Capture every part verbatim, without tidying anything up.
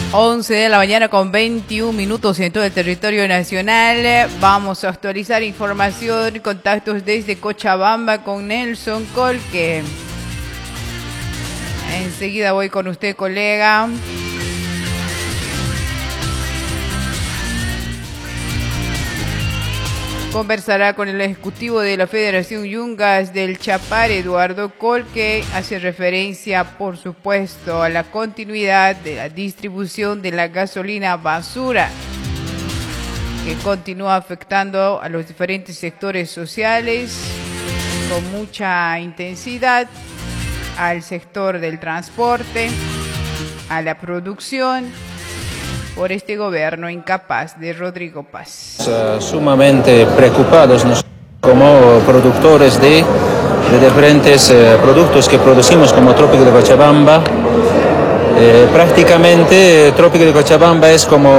once de la mañana con veintiún minutos en todo el territorio nacional. Vamos a actualizar información, contactos desde Cochabamba con Nelson Colque. Enseguida voy con usted, colega. Conversará con el ejecutivo de la Federación Yungas del Chapar, Eduardo Colque. Hace referencia, por supuesto, a la continuidad de la distribución de la gasolina basura, que continúa afectando a los diferentes sectores sociales con mucha intensidad, al sector del transporte, a la producción, por este gobierno incapaz de Rodrigo Paz. Uh, sumamente preocupados nos, como productores de, de diferentes uh, productos que producimos como Trópico de Cochabamba. Eh, prácticamente Trópico de Cochabamba es como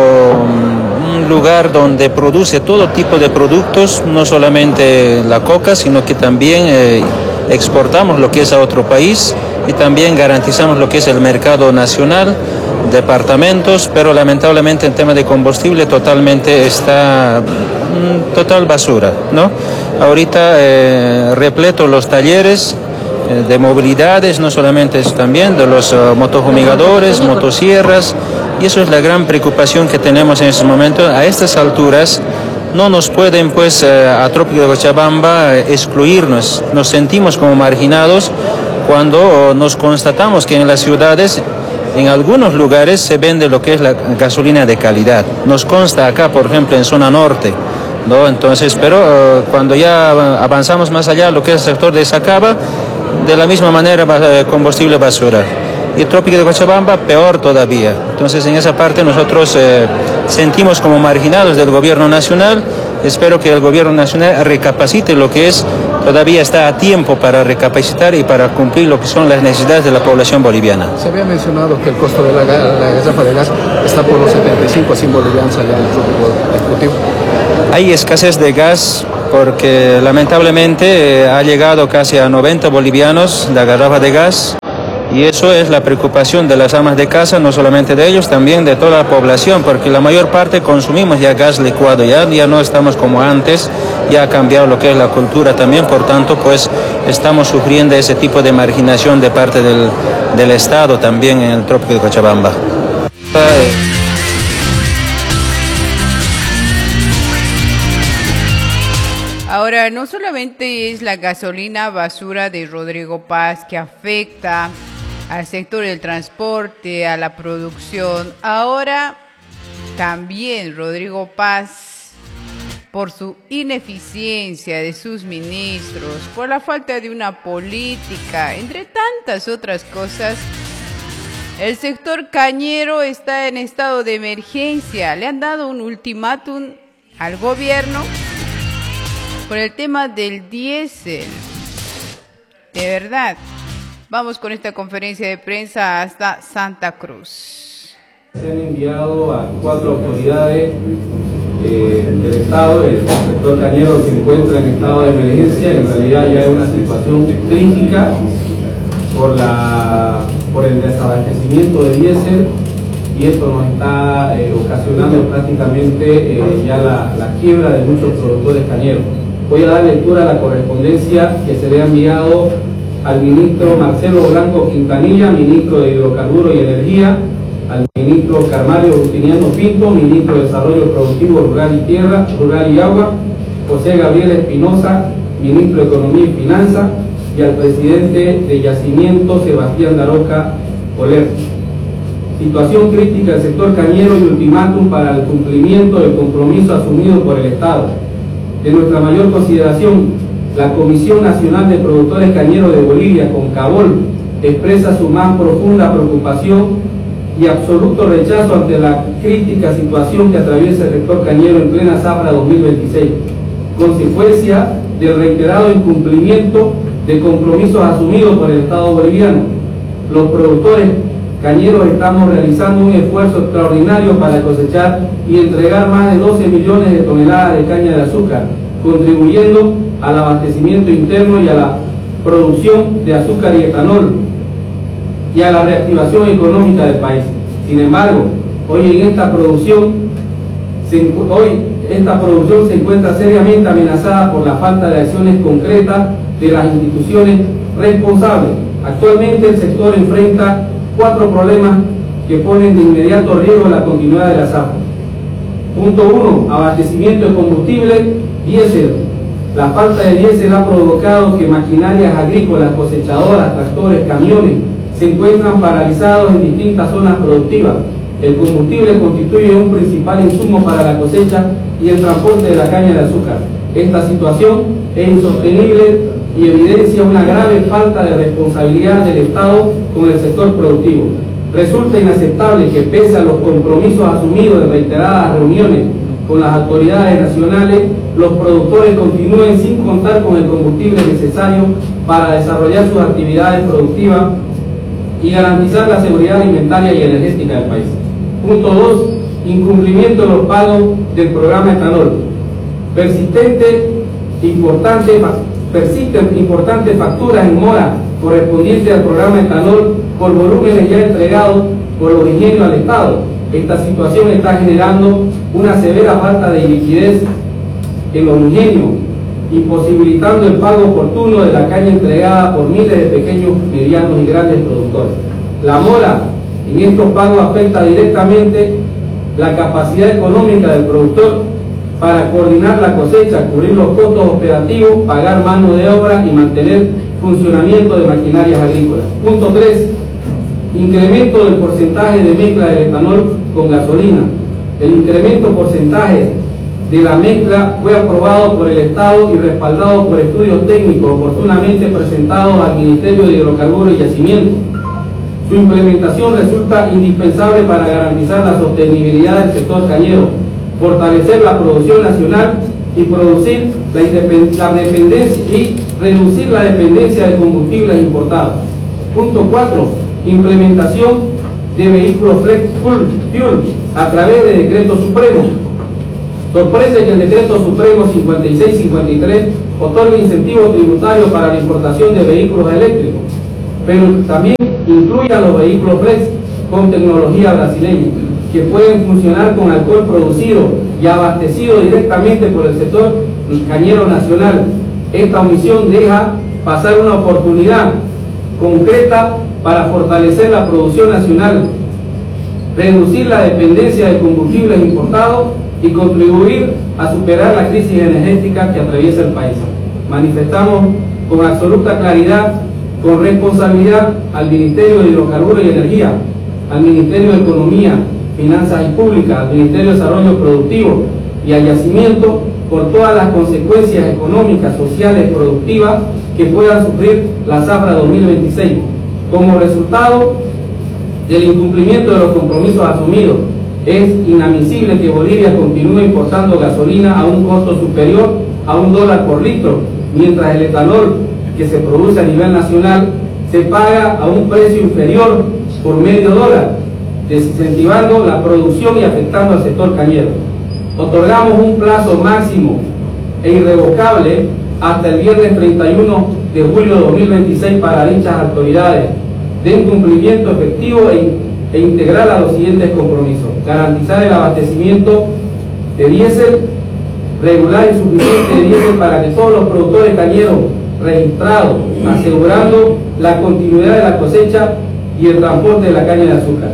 un lugar donde produce todo tipo de productos, no solamente la coca, sino que también eh, exportamos lo que es a otro país y también garantizamos lo que es el mercado nacional, departamentos, pero lamentablemente en tema de combustible totalmente está mm, total basura, ¿no? Ahorita eh, repleto los talleres eh, de movilidades, no solamente eso, también de los uh, motofumigadores, motosierras, y eso es la gran preocupación que tenemos en estos momentos. A estas alturas no nos pueden, pues, eh, a Trópico de Cochabamba eh, excluirnos, nos sentimos como marginados cuando nos constatamos que en las ciudades, en algunos lugares se vende lo que es la gasolina de calidad. Nos consta acá, por ejemplo, en zona norte, ¿no? Entonces, pero uh, cuando ya avanzamos más allá, lo que es el sector de Sacaba, de la misma manera uh, combustible basura. Y el Trópico de Cochabamba, peor todavía. Entonces, en esa parte nosotros eh, sentimos como marginados del gobierno nacional. Espero que el gobierno nacional recapacite lo que es, todavía está a tiempo para recapacitar y para cumplir lo que son las necesidades de la población boliviana. Se había mencionado que el costo de la, la garrafa de gas está por los setenta y cinco a cien bolivianos allá en el Trópico Ejecutivo. Hay escasez de gas porque lamentablemente eh, ha llegado casi a noventa bolivianos la garrafa de gas. Y eso es la preocupación de las amas de casa, no solamente de ellos, también de toda la población, porque la mayor parte consumimos ya gas licuado, ya, ya no estamos como antes, ya ha cambiado lo que es la cultura también, por tanto, pues estamos sufriendo ese tipo de marginación de parte del, del Estado también en el Trópico de Cochabamba. Ahora, no solamente es la gasolina basura de Rodrigo Paz que afecta al sector del transporte, a la producción. Ahora también Rodrigo Paz, por su ineficiencia de sus ministros, por la falta de una política, entre tantas otras cosas, el sector cañero está en estado de emergencia. Le han dado un ultimátum al gobierno por el tema del diésel. De verdad. Vamos con esta conferencia de prensa hasta Santa Cruz. Se han enviado a cuatro autoridades eh, del Estado, el sector cañero se encuentra en estado de emergencia, en realidad ya es una situación crítica por, la, por el desabastecimiento de diésel, y esto nos está eh, ocasionando prácticamente eh, ya la, la quiebra de muchos productores cañeros. Voy a dar lectura a la correspondencia que se le ha enviado al ministro Marcelo Blanco Quintanilla, ministro de Hidrocarburos y Energía, al ministro Carmario Justiniano Pinto, ministro de Desarrollo Productivo Rural y Tierra, Rural y Agua, José Gabriel Espinosa, ministro de Economía y Finanzas, y al presidente de Yacimiento, Sebastián Daroca Oler. Situación crítica del sector cañero y ultimátum para el cumplimiento del compromiso asumido por el Estado. De nuestra mayor consideración, la Comisión Nacional de Productores Cañeros de Bolivia, CONCABOL, expresa su más profunda preocupación y absoluto rechazo ante la crítica situación que atraviesa el sector cañero en plena zafra dos mil veintiséis, consecuencia del reiterado incumplimiento de compromisos asumidos por el Estado boliviano. Los productores cañeros estamos realizando un esfuerzo extraordinario para cosechar y entregar más de doce millones de toneladas de caña de azúcar, contribuyendo al abastecimiento interno y a la producción de azúcar y etanol y a la reactivación económica del país. Sin embargo, Hoy en esta producción, se, hoy esta producción se encuentra seriamente amenazada por la falta de acciones concretas de las instituciones responsables. Actualmente el sector enfrenta cuatro problemas que ponen de inmediato riesgo la continuidad de la zafra. Punto uno, abastecimiento de combustible diésel. La falta de diésel ha provocado que maquinarias agrícolas, cosechadoras, tractores, camiones se encuentran paralizados en distintas zonas productivas. El combustible constituye un principal insumo para la cosecha y el transporte de la caña de azúcar. Esta situación es insostenible y evidencia una grave falta de responsabilidad del Estado con el sector productivo. Resulta inaceptable que pese a los compromisos asumidos en reiteradas reuniones con las autoridades nacionales, los productores continúen sin contar con el combustible necesario para desarrollar sus actividades productivas y garantizar la seguridad alimentaria y energética del país. Punto dos. Incumplimiento de los pagos del programa etanol. Persistente, importante, persisten importantes facturas en mora correspondientes al programa etanol por volúmenes ya entregados por los ingenios al Estado. Esta situación está generando una severa falta de liquidez en los ingenios, imposibilitando el pago oportuno de la caña entregada por miles de pequeños, medianos y grandes productores. La mora en estos pagos afecta directamente la capacidad económica del productor para coordinar la cosecha, cubrir los costos operativos, pagar mano de obra y mantener funcionamiento de maquinarias agrícolas. Punto tres. Incremento del porcentaje de mezcla del etanol con gasolina. El incremento porcentaje de la mezcla fue aprobado por el Estado y respaldado por estudios técnicos oportunamente presentados al Ministerio de Hidrocarburos y Yacimientos. Su implementación resulta indispensable para garantizar la sostenibilidad del sector cañero, fortalecer la producción nacional y producir la, la dependencia y reducir la dependencia de combustibles importados. Punto cuatro. Implementación de vehículos flex fuel a través de decretos supremos. Sorprende que el decreto supremo cincuenta y seis cincuenta y tres otorga incentivos tributarios para la importación de vehículos eléctricos, pero también incluye a los vehículos flex con tecnología brasileña, que pueden funcionar con alcohol producido y abastecido directamente por el sector cañero nacional. Esta omisión deja pasar una oportunidad concreta para fortalecer la producción nacional, reducir la dependencia de combustibles importados y contribuir a superar la crisis energética que atraviesa el país. Manifestamos con absoluta claridad, con responsabilidad al Ministerio de Hidrocarburos y Energía, al Ministerio de Economía, Finanzas y Públicas, al Ministerio de Desarrollo Productivo y al Yacimiento por todas las consecuencias económicas, sociales, productivas que puedan sufrir la zafra dos mil veintiséis como resultado del incumplimiento de los compromisos asumidos. Es inadmisible que Bolivia continúe importando gasolina a un costo superior a un dólar por litro, mientras el etanol que se produce a nivel nacional se paga a un precio inferior por medio dólar, desincentivando la producción y afectando al sector cañero. Otorgamos un plazo máximo e irrevocable hasta el viernes treinta y uno de julio de dos mil veintiséis para dichas autoridades, den cumplimiento efectivo e, e integral a los siguientes compromisos: garantizar el abastecimiento de diésel regular y suficiente de diésel para que todos los productores cañeros registrados, asegurando la continuidad de la cosecha y el transporte de la caña de azúcar.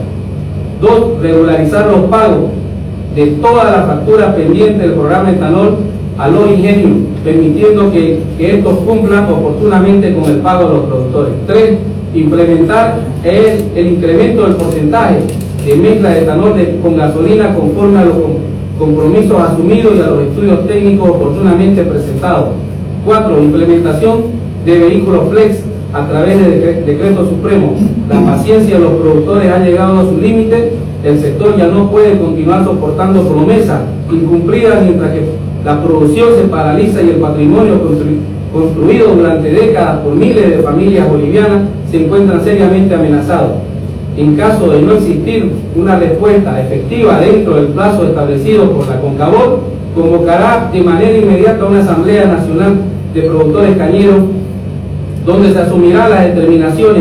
Dos, regularizar los pagos de todas las facturas pendientes del programa etanol a los ingenios, permitiendo que, que estos cumplan oportunamente con el pago de los productores. Tres, implementar el, el incremento del porcentaje de mezcla de etanol de, con gasolina conforme a los compromisos asumidos y a los estudios técnicos oportunamente presentados. Cuatro, implementación de vehículos flex a través de decre decreto supremo. La paciencia de los productores ha llegado a su límite. El sector ya no puede continuar soportando promesas incumplidas mientras que la producción se paraliza y el patrimonio constru construido durante décadas por miles de familias bolivianas se encuentran seriamente amenazados. En caso de no existir una respuesta efectiva dentro del plazo establecido por la CONCABOL, convocará de manera inmediata una Asamblea Nacional de Productores Cañeros, donde se asumirán las determinaciones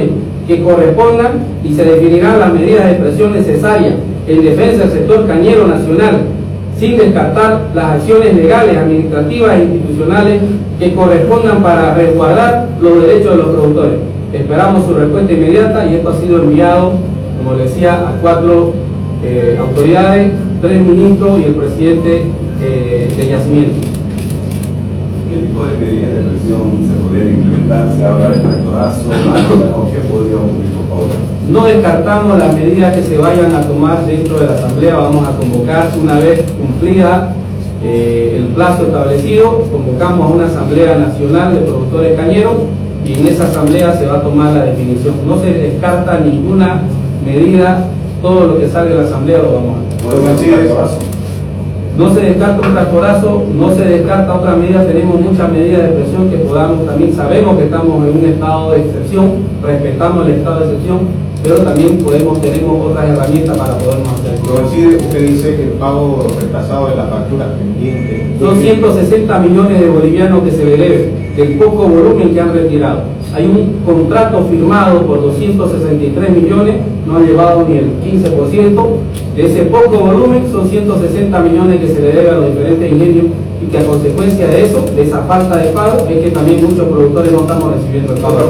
que correspondan y se definirán las medidas de presión necesarias en defensa del sector cañero nacional, sin descartar las acciones legales, administrativas e institucionales que correspondan para resguardar los derechos de los productores. Esperamos su respuesta inmediata y esto ha sido enviado, como les decía, a cuatro eh, autoridades, tres ministros y el presidente eh, de Yacimiento. ¿Qué tipo de medidas de presión se podrían implementar? ¿Se habla de tractorazo? ¿O qué podríamos cumplir, por favor? No descartamos las medidas que se vayan a tomar dentro de la Asamblea. Vamos a convocar, una vez cumplida eh, el plazo establecido, convocamos a una Asamblea Nacional de Productores Cañeros y en esa Asamblea se va a tomar la definición. No se descarta ninguna medida, todo lo que salga de la Asamblea lo vamos a hacer. No se descarta un tractorazo, no se descarta otra medida, tenemos muchas medidas de presión que podamos, también sabemos que estamos en un estado de excepción, respetamos el estado de excepción, pero también podemos, tenemos otras herramientas para podernos hacer. Pero usted dice que el pago retrasado de las facturas pendientes... Son ciento sesenta millones de bolivianos que se le deben, del poco volumen que han retirado. Hay un contrato firmado por doscientos sesenta y tres millones, no han llevado ni el quince por ciento. De ese poco volumen son ciento sesenta millones que se le debe a los diferentes ingenios y que a consecuencia de eso, de esa falta de pago, es que también muchos productores no estamos recibiendo el pago.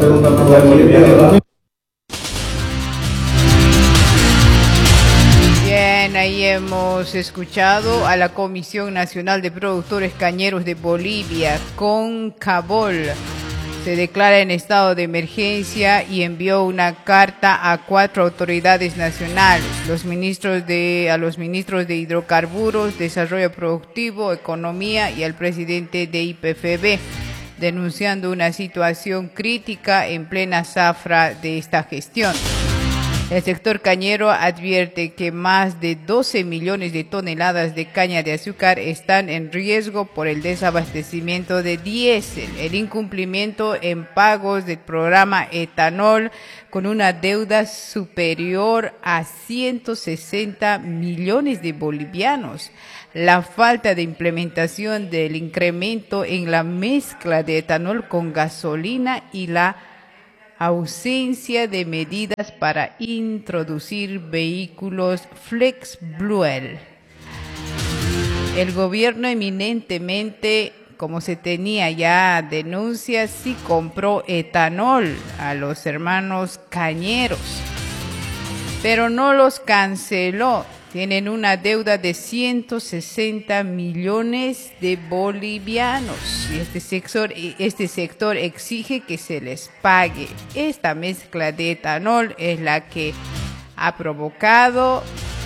Bien, ahí hemos escuchado a la Comisión Nacional de Productores Cañeros de Bolivia, CONCABOL. Se declara en estado de emergencia y envió una carta a cuatro autoridades nacionales, los ministros de, a los ministros de Hidrocarburos, Desarrollo Productivo, Economía y al presidente de I P F B, denunciando una situación crítica en plena zafra de esta gestión. El sector cañero advierte que más de doce millones de toneladas de caña de azúcar están en riesgo por el desabastecimiento de diésel, el incumplimiento en pagos del programa etanol con una deuda superior a ciento sesenta millones de bolivianos, la falta de implementación del incremento en la mezcla de etanol con gasolina y la ausencia de medidas para introducir vehículos FlexBuel. El gobierno eminentemente, como se tenía ya denuncias, sí compró etanol a los hermanos cañeros, pero no los canceló. Tienen una deuda de ciento sesenta millones de bolivianos y este sector, este sector exige que se les pague. Esta mezcla de etanol es la que ha provocado,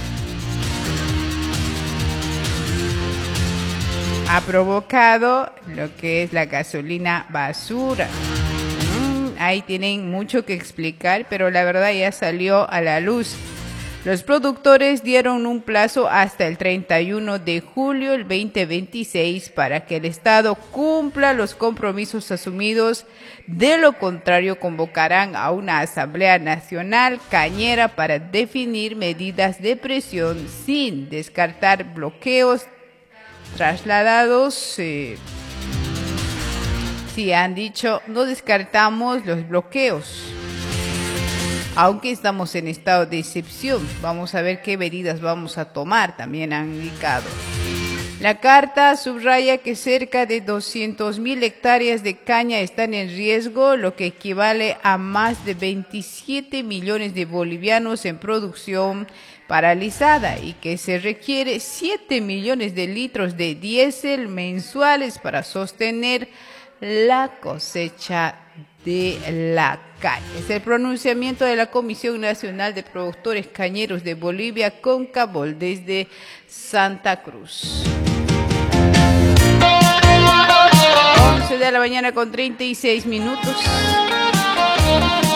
ha provocado lo que es la gasolina basura. Mm, ahí tienen mucho que explicar, pero la verdad ya salió a la luz. Los productores dieron un plazo hasta el treinta y uno de julio del veinte veintiséis para que el Estado cumpla los compromisos asumidos. De lo contrario, convocarán a una Asamblea Nacional Cañera para definir medidas de presión sin descartar bloqueos trasladados. Eh, sí, han dicho, no descartamos los bloqueos. Aunque estamos en estado de excepción, vamos a ver qué medidas vamos a tomar, también han indicado. La carta subraya que cerca de doscientas mil hectáreas de caña están en riesgo, lo que equivale a más de veintisiete millones de bolivianos en producción paralizada y que se requiere siete millones de litros de diésel mensuales para sostener la cosecha de la caña. Es el pronunciamiento de la Comisión Nacional de Productores Cañeros de Bolivia, CONCABOL, desde Santa Cruz. once de la mañana con treinta y seis minutos.